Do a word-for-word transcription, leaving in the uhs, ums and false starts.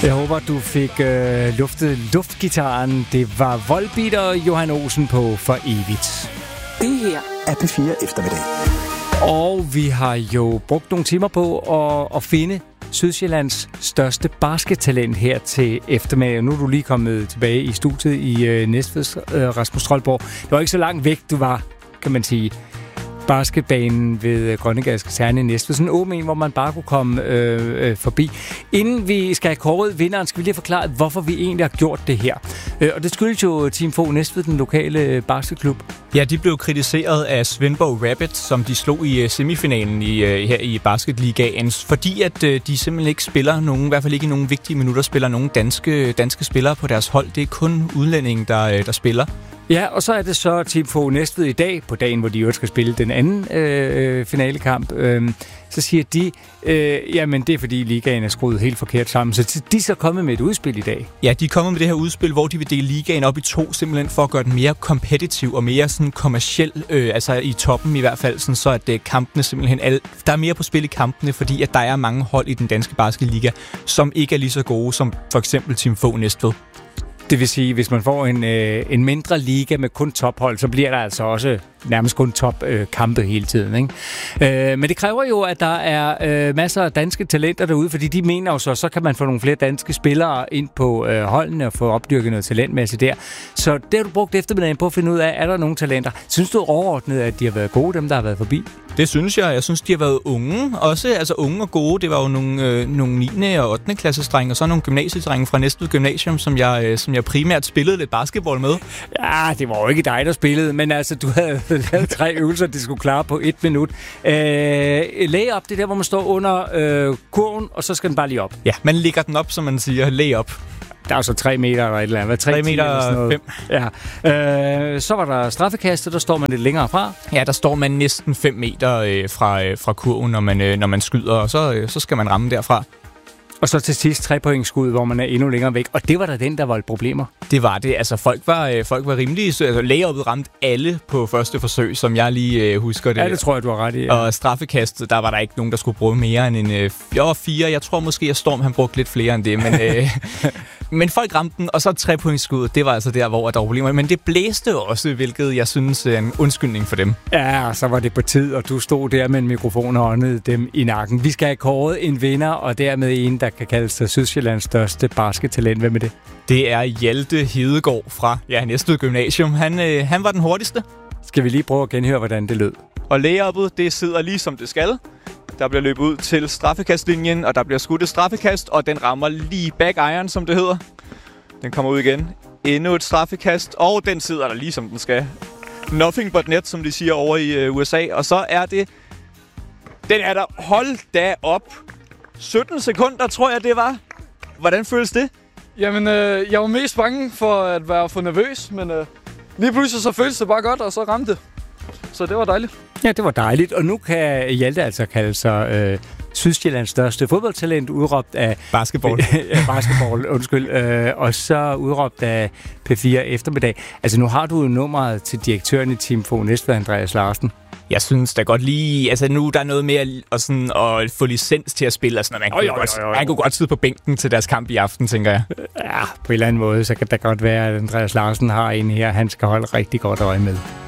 Jeg håber, du fik øh, luftet luftgitaren. Det var Volbeat og Johan Olsen på For Evigt. Det her er P fire Eftermiddag. Og vi har jo brugt nogle timer på at, at finde Sydsjællands største baskettalent her til eftermiddag. Nu er du lige kommet tilbage i studiet i øh, Næstved, øh, Rasmus Troldborg. Det var ikke så langt væk, du var, kan man sige. Basketbanen ved Grønnegades Kaserne i Næstved. Sådan en åben en, hvor man bare kunne komme øh, øh, forbi. Inden vi skal have kåret vinderen, skal vi lige forklare, hvorfor vi egentlig har gjort det her. Øh, og det skyldes jo Team Fogh Næstved, den lokale basketklub. Ja, de blev kritiseret af Svendborg Rabbit, som de slog i semifinalen i, her i Basketligaen, fordi at de simpelthen ikke spiller nogen, i hvert fald ikke i nogen vigtige minutter, spiller nogen danske, danske spillere på deres hold. Det er kun udlændinge, der, der spiller. Ja, og så er det så Team Fogh Næstved i dag, på dagen, hvor de jo skal spille den anden øh, finalekamp. Øh, så siger de, øh, jamen det er fordi ligaen er skruet helt forkert sammen. Så de er så kommet med et udspil i dag. Ja, de er kommet med det her udspil, hvor de vil dele ligaen op i to, simpelthen for at gøre den mere kompetitiv og mere sådan kommerciel, øh, altså i toppen i hvert fald, sådan, så at øh, kampene simpelthen, alle, der er mere på spil i kampene, fordi at der er mange hold i den danske basketliga, som ikke er lige så gode som for eksempel Team Fogh Næstved. Det vil sige, hvis man får en, øh, en mindre liga med kun tophold, så bliver der altså også nærmest kun top-kampe øh, hele tiden. Ikke? Øh, men det kræver jo, at der er øh, masser af danske talenter derude, fordi de mener jo så, så kan man få nogle flere danske spillere ind på øh, holdene og få opdyrket noget talentmasse der. Så det har du brugt eftermiddagen på at finde ud af, er der nogle talenter? Synes du overordnet, at de har været gode, dem der har været forbi? Det synes jeg. Jeg synes, de har været unge. Også altså unge og gode. Det var jo nogle, øh, nogle niende og ottende klassedrenge, og så nogle gymnasiedrenge fra Næstved Gymnasium, som jeg, øh, som jeg primært spillede lidt basketball med. Ja, det var jo ikke dig, der spillede, men altså, du havde lavet tre øvelser, de skulle klare på et minut. Øh, lay-up, det er der, hvor man står under øh, kurven, og så skal den bare lige op. Ja, man lægger den op, som man siger. Lay-up. Der er så tre meter eller et eller andet. tre meter fem. Ja. Øh, så var der straffekastet, der står man lidt længere fra. Ja, der står man næsten fem meter øh, fra, øh, fra kurven, når man, øh, når man skyder, og så, øh, så skal man ramme derfra. Og så til sidst trepointsskud, hvor man er endnu længere væk. Og det var da den, der var et problemer. Det var det. Altså, folk var, øh, folk var rimelige. Altså, layup'et ramte alle på første forsøg, som jeg lige øh, husker det. Ja, det tror jeg, du har ret i. Ja. Og straffekastet, der var der ikke nogen, der skulle bruge mere end en øh, fire. Jeg tror måske, at Storm han brugte lidt flere end det, men... Øh, Men folk ramte den, og så trepointsskud, det var altså der, hvor der var problemer. Men det blæste også, hvilket jeg synes er en undskyldning for dem. Ja, så var det på tid, og du stod der med en mikrofon og åndede dem i nakken. Vi skal have kåret en vinder, og dermed en, der kan kalde sig Sydsjællands største baskettalent. Hvem er det? Det er Hjalte Hedegaard fra ja, Næstved Gymnasium. Han, øh, han var den hurtigste. Skal vi lige prøve at genhøre, hvordan det lød? Og layup'et, det sidder lige som det skal. Der bliver løbet ud til straffekastlinjen, og der bliver skudt et straffekast, og den rammer lige back iron, som det hedder. Den kommer ud igen. Endnu et straffekast, og den sidder der lige som den skal. Nothing but net, som de siger over i uh, U S A. Og så er det... Den er der... Hold da op! sytten sekunder, tror jeg, det var. Hvordan føles det? Jamen, øh, jeg var mest bange for at være for nervøs, men øh, lige pludselig så føltes det bare godt, og så ramte det. Så det var dejligt. Ja, det var dejligt. Og nu kan Hjalte altså kalde sig øh, Sydsjællands største fodboldtalent, udråbt af... Basketball. ja, basketball, undskyld. Øh, og så udråbt af P fire Eftermiddag. Altså, nu har du jo nummeret til direktøren i Team Fogh Næstved, Andreas Larsen. Jeg synes da godt lige... Altså, nu der er noget med at, sådan, at få licens til at spille. Altså, man, kunne godt, man kunne godt sidde på bænken til deres kamp i aften, tænker jeg. Ja, på en eller anden måde, så kan det godt være, at Andreas Larsen har en her, han skal holde rigtig godt øje med.